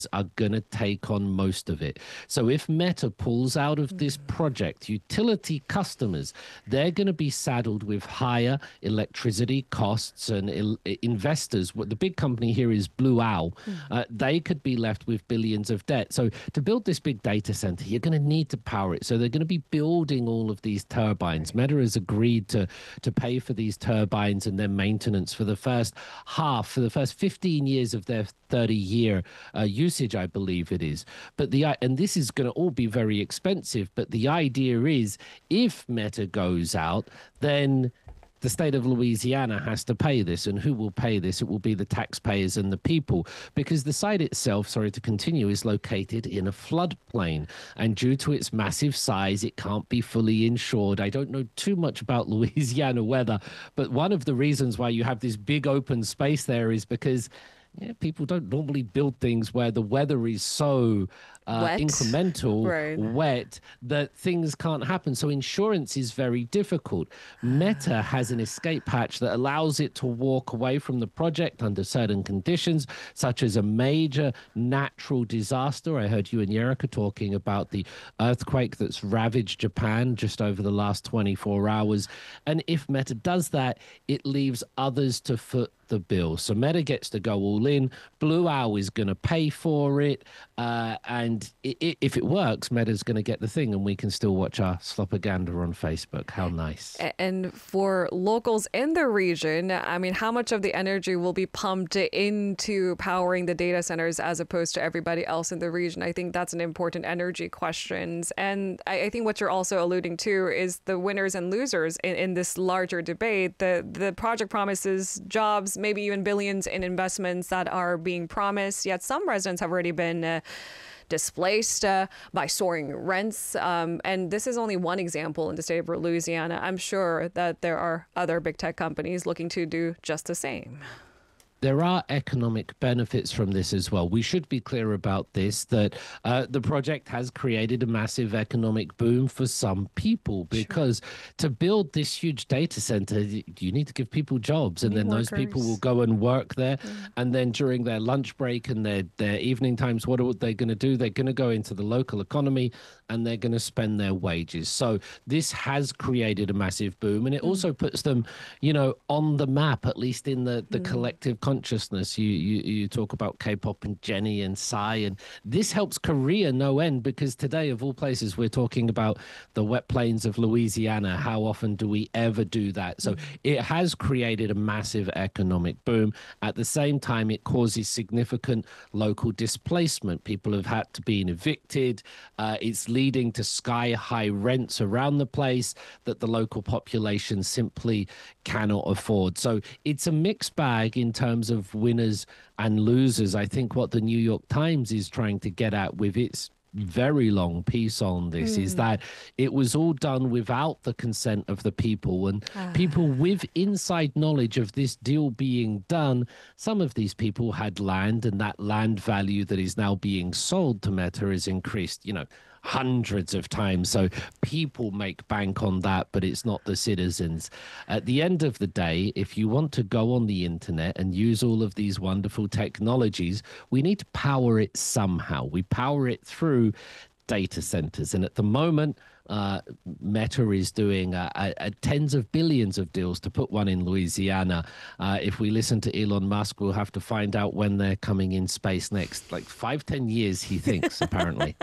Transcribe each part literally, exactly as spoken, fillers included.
are going to take on most of it. So if Meta pulls out of this project, utility customers, they're going to be saddled with higher electricity costs, and il- investors, what the big company here is Blue Owl, uh, they could be left with billions of debt. So to build this big data center, you're going to need to power it. So they're going to be building all of these turbines. Meta has agreed to, to pay for these turbines and their maintenance for the first half, for the first fifteen years of their thirty year uh, usage, I believe it is. But the and this is going to all be very expensive. But the idea is, if Meta goes out, then the state of Louisiana has to pay this. And who will pay this? It will be the taxpayers and the people, because the site itself, sorry to continue, is located in a floodplain. And due to its massive size, it can't be fully insured. I don't know too much about Louisiana weather, but one of the reasons why you have this big open space there is because yeah, people don't normally build things where the weather is so uh, Wet. incremental, Right. wet, that things can't happen. So insurance is very difficult. Meta has an escape hatch that allows it to walk away from the project under certain conditions, such as a major natural disaster. I heard you and Yerika talking about the earthquake that's ravaged Japan just over the last twenty-four hours. And if Meta does that, it leaves others to foot the bill. So Meta gets to go all in. Blue Owl is going to pay for it. Uh, and i i if it works, Meta's going to get the thing, and we can still watch our slopaganda on Facebook. How nice. A- And for locals in the region, I mean, how much of the energy will be pumped into powering the data centers as opposed to everybody else in the region? I think that's an important energy question. And I, I think what you're also alluding to is the winners and losers in, in this larger debate. The, the project promises jobs, maybe even billions in investments that are being promised, yet some residents have already been uh, displaced uh, by soaring rents. Um, and this is only one example in the state of Louisiana. I'm sure that there are other big tech companies looking to do just the same. There are economic benefits from this as well. We should be clear about this, that uh, the project has created a massive economic boom for some people, because sure. to build this huge data center, you need to give people jobs, and then workers. Those people will go and work there. Mm. And then during their lunch break and their, their evening times, what are they going to do? They're going to go into the local economy and they're going to spend their wages. So this has created a massive boom, and it mm. also puts them, you know, on the map, at least in the, the mm. collective consciousness. You, you you talk about K-pop and Jenny and Psy, and this helps Korea no end, because today, of all places, we're talking about the wet plains of Louisiana. How often do we ever do that? So mm-hmm. it has created a massive economic boom. At the same time, it causes significant local displacement. People have had to be evicted. Uh, it's leading to sky-high rents around the place that the local population simply cannot afford. So it's a mixed bag in terms of winners and losers. I think what the New York Times is trying to get at with its very long piece on this mm. is that it was all done without the consent of the people, and ah. people with inside knowledge of this deal being done. Some of these people had land, and that land value that is now being sold to Meta is increased, you know, hundreds of times. So people make bank on that, but it's not the citizens. At the end of the day, if you want to go on the internet and use all of these wonderful technologies, we need to power it somehow. We power it through data centers. And at the moment, uh, Meta is doing uh, uh, uh, tens of billions of deals to put one in Louisiana. Uh, if we listen to Elon Musk, we'll have to find out when they're coming in space next. Like five, ten years, he thinks, apparently.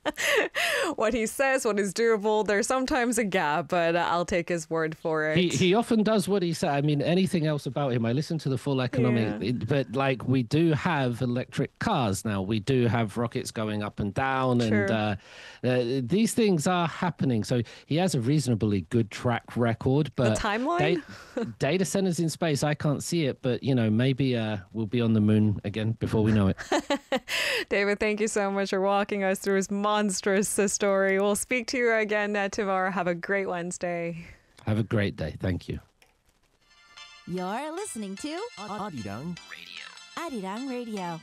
What he says, what is doable, there's sometimes a gap, but I'll take his word for it. He, he often does what he said. I mean, anything else about him, I listen to the full economic, yeah. but like we do have electric cars now. We do have rockets going up and down, True. and uh, uh, these things are happening. So he has a reasonably good track record. But the timeline? da- data centers in space, I can't see it, but you know, maybe uh, we'll be on the moon again before we know it. David, thank you so much for walking us through his monstrous story. We'll speak to you again uh, tomorrow. Have a great Wednesday. Have a great day. Thank you. You're listening to Arirang Radio. Arirang Radio.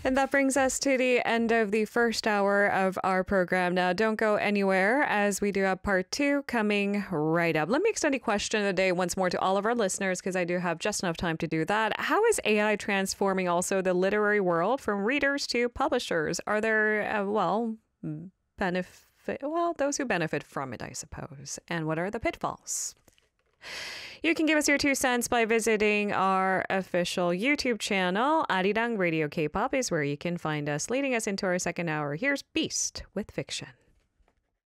And that brings us to the end of the first hour of our program. Now, don't go anywhere as we do have part two coming right up. Let me extend a question of the day once more to all of our listeners because I do have just enough time to do that. How is A I transforming also the literary world from readers to publishers? Are there, uh, well, benefit, well, those who benefit from it, I suppose. And what are the pitfalls? You can give us your two cents by visiting our official YouTube channel. Arirang Radio K-pop is where you can find us. Leading us into our second hour, here's Beast with Fiction.